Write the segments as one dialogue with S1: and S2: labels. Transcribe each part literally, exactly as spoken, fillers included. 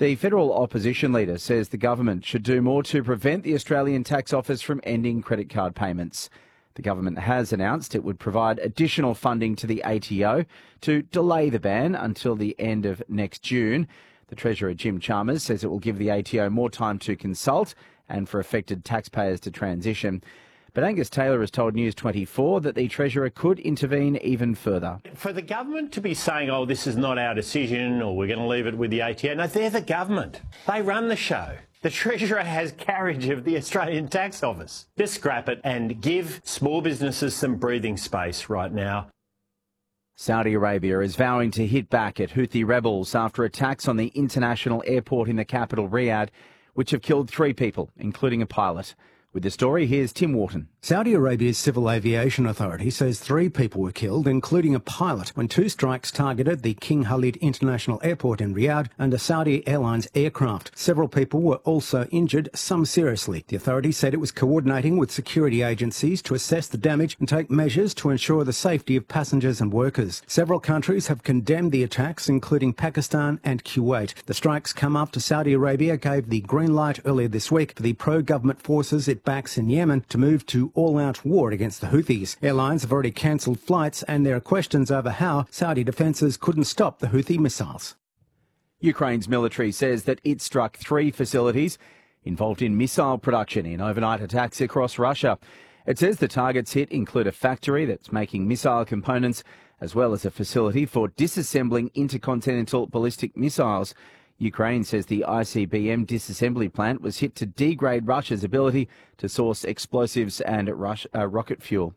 S1: The federal opposition leader says the government should do more to prevent the Australian Tax Office from ending credit card payments. The government has announced it would provide additional funding to the A T O to delay the ban until the end of next June. The Treasurer, Jim Chalmers, says it will give the A T O more time to consult and for affected taxpayers to transition. But Angus Taylor has told News twenty-four that the Treasurer could intervene even further.
S2: For the government to be saying, oh, this is not our decision or we're going to leave it with the A T O, no, they're the government. They run the show. The Treasurer has carriage of the Australian Tax Office. Just scrap it and give small businesses some breathing space right now.
S1: Saudi Arabia is vowing to hit back at Houthi rebels after attacks on the international airport in the capital, Riyadh, which have killed three people, including a pilot. With the story, here's Tim Wharton.
S3: Saudi Arabia's Civil Aviation Authority says three people were killed, including a pilot, when two strikes targeted the King Khalid International Airport in Riyadh and a Saudi Airlines aircraft. Several people were also injured, some seriously. The authority said it was coordinating with security agencies to assess the damage and take measures to ensure the safety of passengers and workers. Several countries have condemned the attacks, including Pakistan and Kuwait. The strikes come after Saudi Arabia gave the green light earlier this week for the pro-government forces it backs in Yemen to move to all-out war against the Houthis. Airlines have already cancelled flights, and there are questions over how Saudi defences couldn't stop the Houthi missiles.
S1: Ukraine's military says that it struck three facilities involved in missile production in overnight attacks across Russia. It says the targets hit include a factory that's making missile components, as well as a facility for disassembling intercontinental ballistic missiles. Ukraine says the I C B M disassembly plant was hit to degrade Russia's ability to source explosives and Rush, uh, rocket fuel.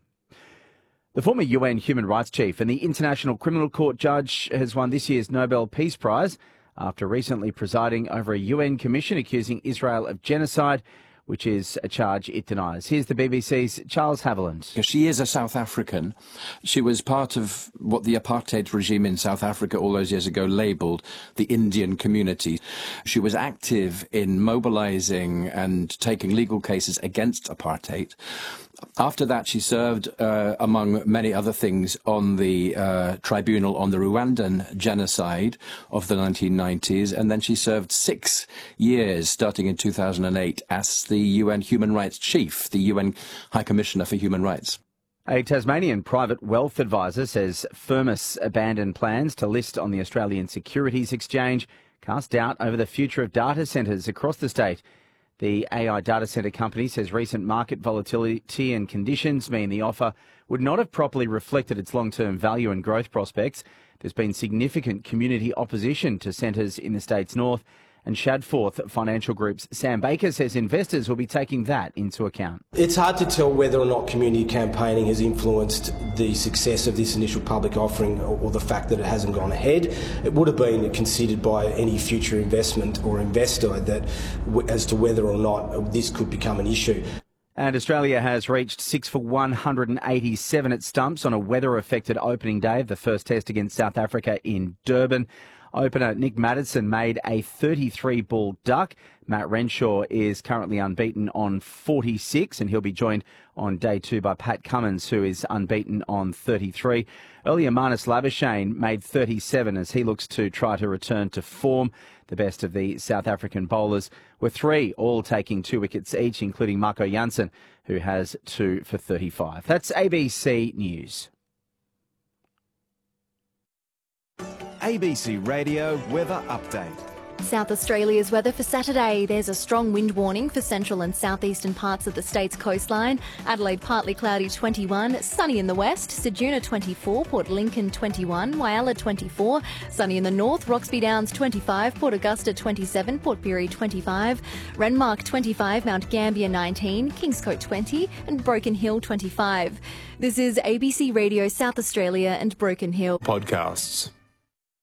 S1: The former U N human rights chief and the International Criminal Court judge has won this year's Nobel Peace Prize after recently presiding over a U N commission accusing Israel of genocide, which is a charge it denies. Here's the B B C's Charles Haviland.
S4: She is a South African. She was part of what the apartheid regime in South Africa all those years ago labelled the Indian community. She was active in mobilising and taking legal cases against apartheid. After that, she served, uh, among many other things, on the uh, tribunal on the Rwandan genocide of the nineteen nineties, and then she served six years, starting in two thousand eight, as the U N Human Rights Chief, the U N High Commissioner for Human Rights.
S1: A Tasmanian private wealth advisor says Firmus abandoned plans to list on the Australian Securities Exchange cast doubt over the future of data centres across the state. The A I data centre company says recent market volatility and conditions mean the offer would not have properly reflected its long-term value and growth prospects. There's been significant community opposition to centres in the state's north, and Shadforth Financial Group's Sam Baker says investors will be taking that into account.
S5: It's hard to tell whether or not community campaigning has influenced the success of this initial public offering or the fact that it hasn't gone ahead. It would have been considered by any future investment or investor that as to whether or not this could become an issue.
S1: And Australia has reached six for one hundred eighty-seven at stumps on a weather-affected opening day of the first test against South Africa in Durban. Opener Nick Maddison made a thirty-three ball duck. Matt Renshaw is currently unbeaten on forty-six, and he'll be joined on day two by Pat Cummins, who is unbeaten on thirty-three. Earlier, Marnus Labuschagne made thirty-seven as he looks to try to return to form. The best of the South African bowlers were three, all taking two wickets each, including Marco Jansen, who has two for thirty-five. That's A B C News.
S6: A B C Radio Weather Update.
S7: South Australia's weather for Saturday. There's a strong wind warning for central and southeastern parts of the state's coastline. Adelaide partly cloudy twenty-one, sunny in the west, Ceduna twenty-four, Port Lincoln twenty-one, Whyalla twenty-four, sunny in the north, Roxby Downs twenty-five, Port Augusta twenty-seven, Port Pirie twenty-five, Renmark twenty-five, Mount Gambier nineteen, Kingscote twenty and Broken Hill twenty-five. This is A B C Radio South Australia and Broken Hill.
S6: Podcasts.